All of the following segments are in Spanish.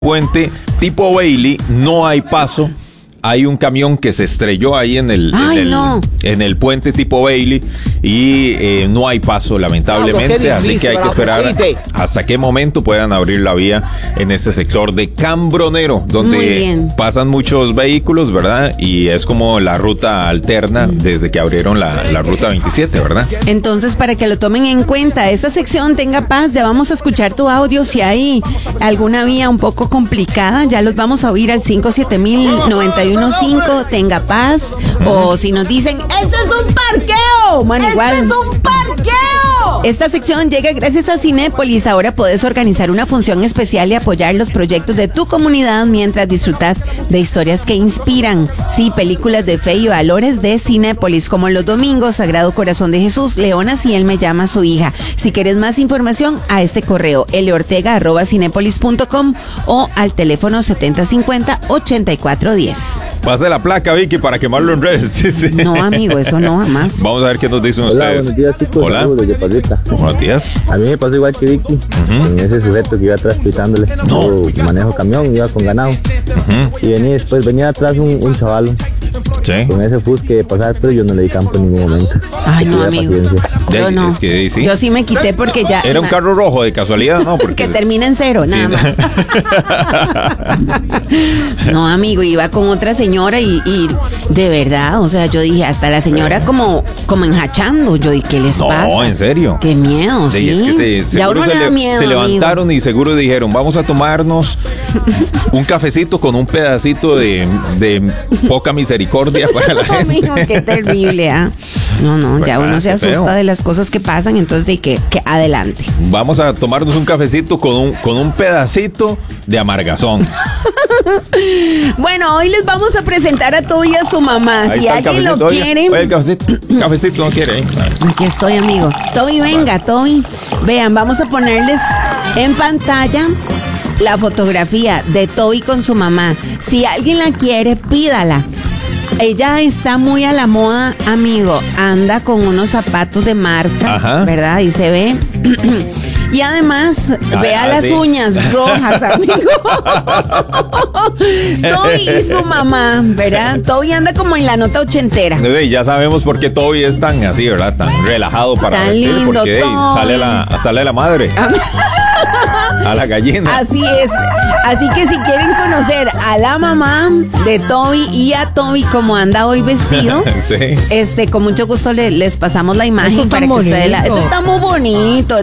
puente tipo Bailey, no hay paso. Hay un camión que se estrelló ahí en el puente tipo Bailey y no hay paso, lamentablemente, así que hay que esperar hasta qué momento puedan abrir la vía en este sector de Cambronero, donde pasan muchos vehículos, ¿verdad? Y es como la ruta alterna desde que abrieron la ruta 27, ¿verdad? Entonces, para que lo tomen en cuenta, esta sección Tenga Paz, ya vamos a escuchar tu audio. Si hay alguna vía un poco complicada, ya los vamos a oír al 57091 Tenga Paz, o si nos dicen ¡esto es un parqueo! Man, igual. ¡Esto es un parqueo! Esta sección llega gracias a Cinépolis. Ahora puedes organizar una función especial y apoyar los proyectos de tu comunidad mientras disfrutas de historias que inspiran. Sí, películas de fe y valores de Cinépolis, como los domingos, Sagrado Corazón de Jesús, Leona si él me llama a su hija. Si quieres más información, a este correo leortega@cinepolis.com o al teléfono 7050-8410. Pase la placa, Vicky, para quemarlo en redes. Sí. No, amigo, eso no, jamás. Vamos a ver qué nos dicen ustedes. Buenos días, chicos. Hola. Buenos días. A mí me pasó igual que Vicky, en ese sujeto que iba atrás pitándole. Yo manejo camión, iba con ganado. Y venía atrás un chaval. Sí. Con ese Fusca de pasar, pero yo no le di campo en ningún momento. Ay, no, amigo. Yo no. Es que, sí. Yo sí me quité porque ya... Era un carro rojo, de casualidad, ¿no? Porque que termina en cero, nada más. No, amigo, iba con otra señora y de verdad, o sea, yo dije, hasta la señora como enjachando. Yo dije, ¿qué les pasa? No, en serio. Qué miedo, sí. Es que ya uno le da miedo, se levantaron, amigo. Y seguro dijeron, vamos a tomarnos un cafecito con un pedacito de poca misericordia para la gente. Amigo, qué terrible, ¿ah? No, ya uno se asusta de las cosas que pasan, entonces de que adelante. Vamos a tomarnos un cafecito con un pedacito de amargazón. Bueno, hoy les vamos a presentar a Toby y a su mamá. Ahí si alguien lo quiere. Oye, el cafecito no quiere, ¿eh? Aquí estoy, amigo. Toby, venga, Toby. Vean, vamos a ponerles en pantalla la fotografía de Toby con su mamá. Si alguien la quiere, pídala. Ella está muy a la moda, amigo. Anda con unos zapatos de marca, ajá, ¿verdad? Y se ve. Y además, vea las uñas rojas, amigo. Toby y su mamá, ¿verdad? Toby anda como en la nota ochentera. Ya sabemos por qué Toby es tan así, ¿verdad? Tan relajado para tan vestir, lindo, porque sale la madre. A la gallina. Así es. Así que si quieren conocer a la mamá de Toby y a Toby como anda hoy vestido, sí, con mucho gusto les pasamos la imagen para que ustedes Esto está muy bonito,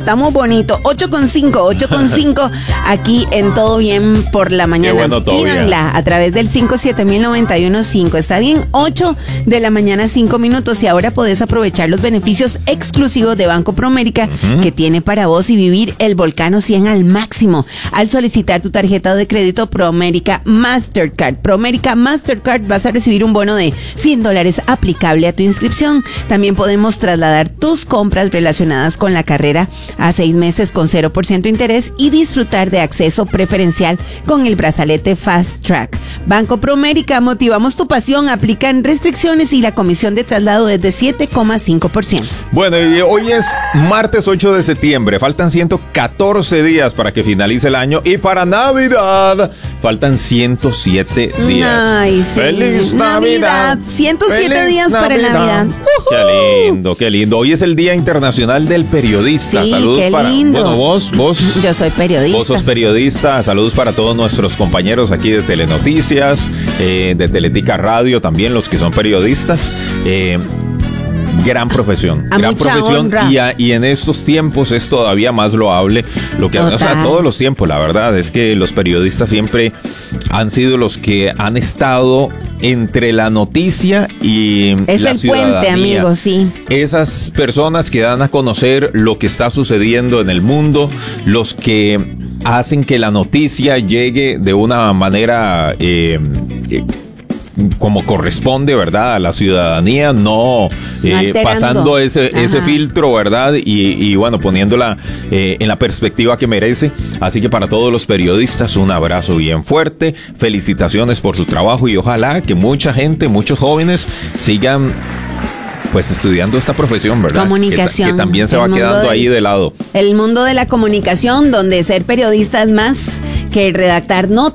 8:5 aquí en Todo Bien por la Mañana. Qué bueno, pídanla a través del 5709115. Está bien, 8 de la mañana, 5 minutos. Y ahora podés aprovechar los beneficios exclusivos de Banco Promérica que tiene para vos y vivir el Volcano 100 al máximo al solicitar tu tarjeta de crédito Promérica Mastercard. Promérica Mastercard, vas a recibir un bono de $100 aplicable a tu inscripción. También podemos trasladar tus compras relacionadas con la carrera a 6 meses con 0% interés y disfrutar de acceso preferencial con el brazalete Fast Track. Banco Promérica, motivamos tu pasión, aplican restricciones y la comisión de traslado es de 7,5%. Bueno, y hoy es martes 8 de septiembre, faltan 114 días para que finalice el año y para Navidad faltan 107 días. Ay, sí. ¡Feliz Navidad! 107 ¡Feliz días Navidad! para Navidad. Qué lindo. Hoy es el Día Internacional del Periodista. Sí, saludos qué para lindo. Bueno, vos. Yo soy periodista. Vos sos periodista. Saludos para todos nuestros compañeros aquí de Telenoticias, de Teletica Radio, también los que son periodistas. Gran profesión, y en estos tiempos es todavía más loable lo que, o sea, todos los tiempos, la verdad es que los periodistas siempre han sido los que han estado entre la noticia y es la el ciudadanía. Puente, amigo, sí. Esas personas que dan a conocer lo que está sucediendo en el mundo, los que hacen que la noticia llegue de una manera como corresponde, ¿verdad? A la ciudadanía, no pasando ese filtro, ¿verdad? Y bueno, poniéndola en la perspectiva que merece. Así que para todos los periodistas, un abrazo bien fuerte. Felicitaciones por su trabajo y ojalá que mucha gente, muchos jóvenes sigan pues estudiando esta profesión, ¿verdad? Comunicación. Que también se va quedando ahí de lado. El mundo de la comunicación, donde ser periodista es más que redactar notas.